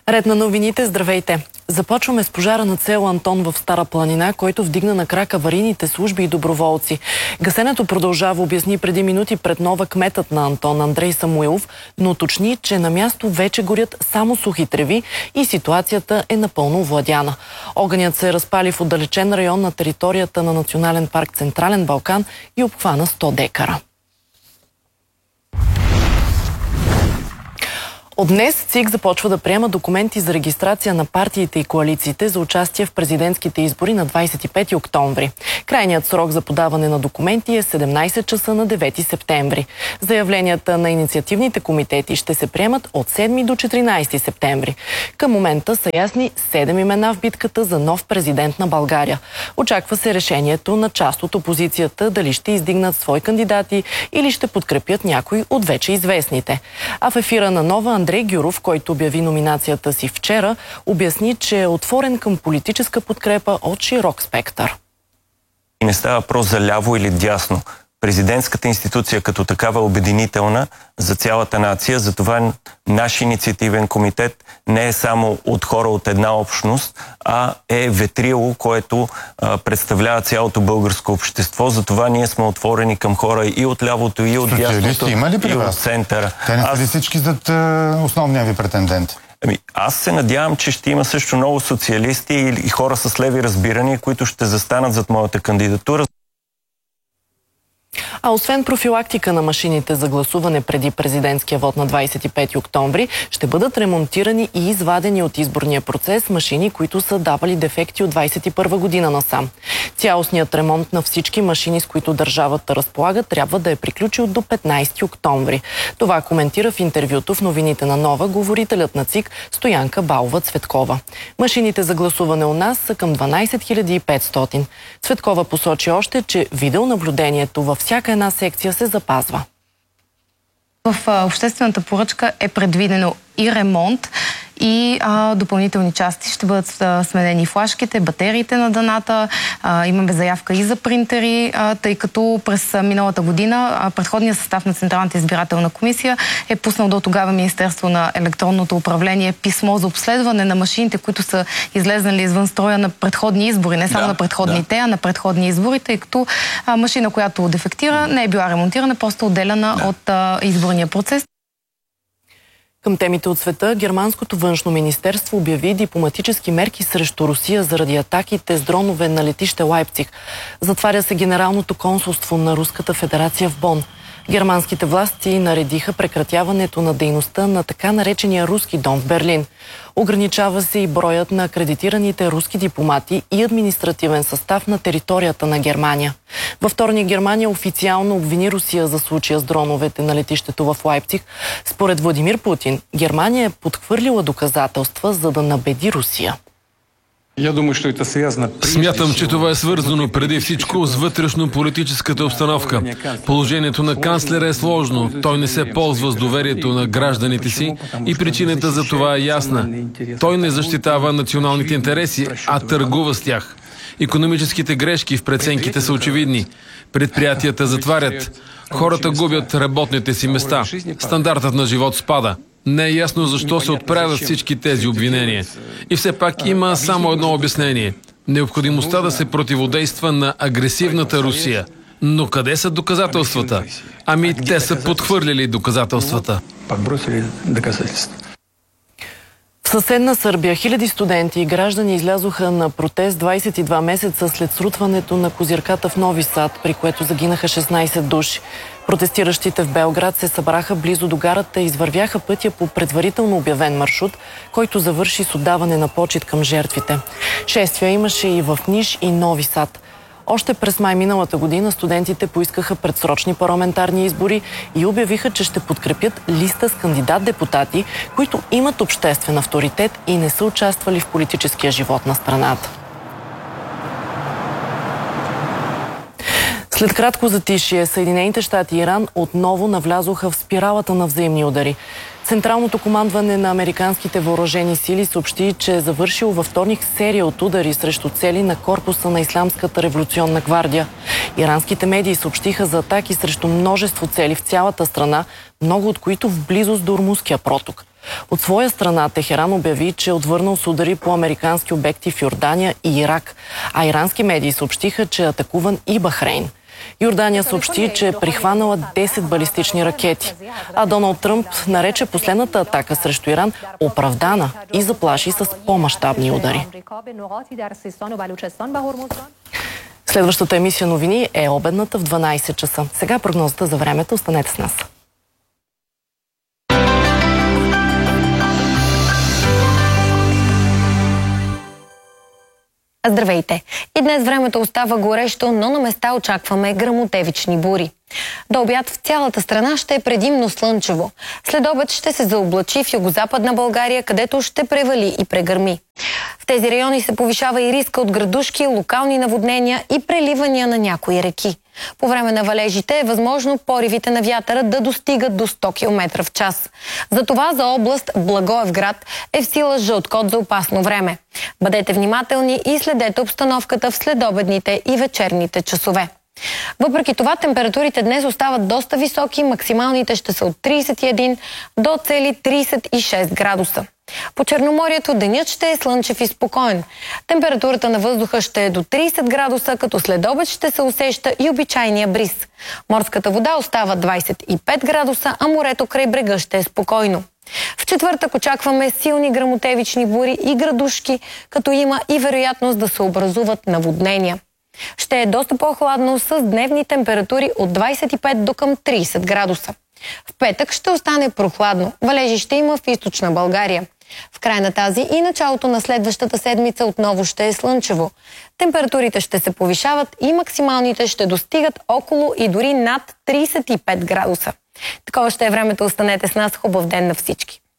Ред на новините, здравейте! Започваме с пожара на село Антон в Стара планина, който вдигна на крак аварийните служби и доброволци. Гасенето продължава, обясни преди минути пред Нова кметът на Антон Андрей Самуилов, но уточни, че на място вече горят само сухи треви и ситуацията е напълно овладяна. Огънят се разпали в отдалечен район на територията на Национален парк Централен Балкан и обхвана 100 декара. От днес ЦИК започва да приема документи за регистрация на партиите и коалициите за участие в президентските избори на 25 октомври. Крайният срок за подаване на документи е 17 часа на 9 септември. Заявленията на инициативните комитети ще се приемат от 7 до 14 септември. Към момента са ясни 7 имена в битката за нов президент на България. Очаква се решението на част от опозицията дали ще издигнат свои кандидати или ще подкрепят някой от вече известните. А в ефира на Нова Андрей Гюров, който обяви номинацията си вчера, обясни, че е отворен към политическа подкрепа от широк спектър. Не става въпрос за ляво или дясно. Президентската институция като такава е обединителна за цялата нация. Затова наш инициативен комитет не е само от хора от една общност, а е ветрило, което представлява цялото българско общество. Затова ние сме отворени към хора и от лявото, и от дясното, и от центъра. Те не са ли всички зад основния ви претендент? Аз се надявам, че ще има също много социалисти и хора с леви разбирания, които ще застанат зад моята кандидатура. А освен профилактика на машините за гласуване преди президентския вод на 25 октомври, ще бъдат ремонтирани и извадени от изборния процес машини, които са давали дефекти от 21 година насам. Цялостният ремонт на всички машини, с които държавата разполага, трябва да е приключил до 15 октомври. Това коментира в интервюто в новините на Нова говорителят на ЦИК Стоянка Балова-Цветкова. Машините за гласуване у нас са към 12 500. Цветкова посочи още, че видеонаблюдението във всяка една секция се запазва. В обществената поръчка е предвидено и ремонт, и допълнителни части. Ще бъдат сменени флашките, батериите на даната. Имаме заявка и за принтери, тъй като през миналата година предходният състав на Централната избирателна комисия е пуснал до тогава Министерство на електронното управление писмо за обследване на машините, които са излезнали извън строя на предходни избори. Не само на предходните, а на предходни избори, тъй като машина, която дефектира, не е била ремонтирана, просто отделена от изборния процес. Към темите от света, германското външно министерство обяви дипломатически мерки срещу Русия заради атаките с дронове на летище Лайпциг. Затваря се Генералното консулство на Руската федерация в Бон. Германските власти наредиха прекратяването на дейността на така наречения руски дом в Берлин. Ограничава се и броят на акредитираните руски дипломати и административен състав на територията на Германия. Във вторник Германия официално обвини Русия за случая с дроновете на летището в Лайпциг. Според Владимир Путин, Германия е подхвърлила доказателства, за да набеди Русия. Смятам, че това е свързано преди всичко с вътрешно-политическата обстановка. Положението на канцлера е сложно. Той не се ползва с доверието на гражданите си и причината за това е ясна. Той не защитава националните интереси, а търгува с тях. Икономическите грешки в преценките са очевидни. Предприятията затварят. Хората губят работните си места. Стандартът на живот спада. Не е ясно защо се отправят всички тези обвинения. И все пак има само едно обяснение. Необходимостта да се противодейства на агресивната Русия. Но къде са доказателствата? Ами те са подхвърлили доказателствата. В съседна Сърбия хиляди студенти и граждани излязоха на протест 22 месеца след срутването на козирката в Нови Сад, при което загинаха 16 души. Протестиращите в Белград се събраха близо до гарата и извървяха пътя по предварително обявен маршрут, който завърши с отдаване на почит към жертвите. Шествия имаше и в Ниш и Нови Сад. Още през май миналата година студентите поискаха предсрочни парламентарни избори и обявиха, че ще подкрепят листа с кандидат-депутати, които имат обществен авторитет и не са участвали в политическия живот на страната. След кратко затишие, Съединените щати и Иран отново навлязоха в спиралата на взаимни удари. Централното командване на американските въоръжени сили съобщи, че е завършил във вторник серия от удари срещу цели на корпуса на Ислямската революционна гвардия. Иранските медии съобщиха за атаки срещу множество цели в цялата страна, много от които в близост до Ормузския проток. От своя страна Техеран обяви, че е отвърнал с удари по американски обекти в Йордания и Ирак, а ирански медии съобщиха, че е атакуван и Бахрейн. Йордания съобщи, че е прихванала 10 балистични ракети, а Доналд Тръмп нарече последната атака срещу Иран оправдана и заплаши с по-мащабни удари. Следващата емисия новини е обедната в 12 часа. Сега прогнозата за времето. Останете с нас. Здравейте! И днес времето остава горещо, но на места очакваме гръмотевични бури. До обяд в цялата страна ще е предимно слънчево. След обед ще се заоблачи в югозападна България, където ще превали и прегърми. В тези райони се повишава и риска от градушки, локални наводнения и преливания на някои реки. По време на валежите е възможно поривите на вятъра да достигат до 100 км в час. Затова за област Благоевград е в сила жълт код за опасно време. Бъдете внимателни и следете обстановката в следобедните и вечерните часове. Въпреки това, температурите днес остават доста високи, максималните ще са от 31 до цели 36 градуса. По Черноморието денят ще е слънчев и спокоен. Температурата на въздуха ще е до 30 градуса, като след обед ще се усеща и обичайния бриз. Морската вода остава 25 градуса, а морето край брега ще е спокойно. В четвъртък очакваме силни гръмотевични бури и градушки, като има и вероятност да се образуват наводнения. Ще е доста по-хладно с дневни температури от 25 до към 30 градуса. В петък ще остане прохладно. Валежи ще има в източна България. В края на тази и началото на следващата седмица отново ще е слънчево. Температурите ще се повишават и максималните ще достигат около и дори над 35 градуса. Такова ще е времето. Останете с нас. Хубав ден на всички!